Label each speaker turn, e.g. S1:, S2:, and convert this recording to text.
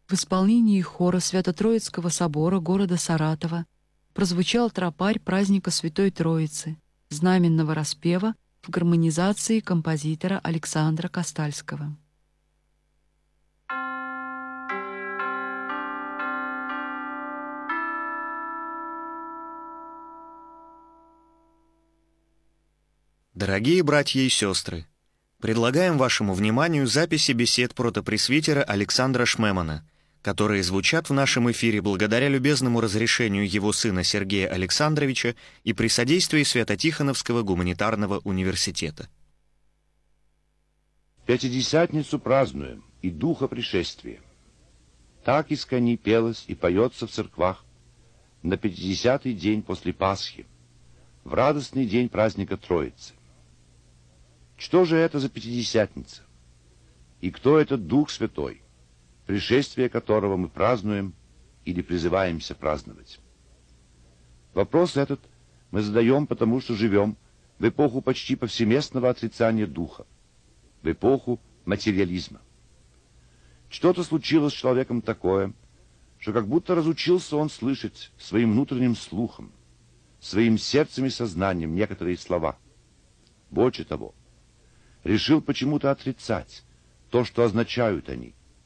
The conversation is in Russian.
S1: В исполнении хора Свято-Троицкого собора города Саратова прозвучал тропарь праздника Святой Троицы, знаменного распева в гармонизации композитора Александра Костальского.
S2: Дорогие братья и сестры, предлагаем вашему вниманию записи бесед протопресвитера Александра Шмемана, которые звучат в нашем эфире благодаря любезному разрешению его сына Сергея Александровича и при содействии Свято-Тихоновского гуманитарного университета.
S3: Пятидесятницу празднуем и духа пришествия. Так искони пелось и поется в церквах на 50-й день после Пасхи, в радостный день праздника Троицы. Что же это за Пятидесятница? И кто этот Дух Святой, пришествие которого мы празднуем или призываемся праздновать? Вопрос этот мы задаем, потому что живем в эпоху почти повсеместного отрицания Духа, в эпоху материализма. Что-то случилось с человеком такое, что как будто разучился он слышать своим внутренним слухом, своим сердцем и сознанием некоторые слова. Больше того, решил почему-то отрицать то, что означают они.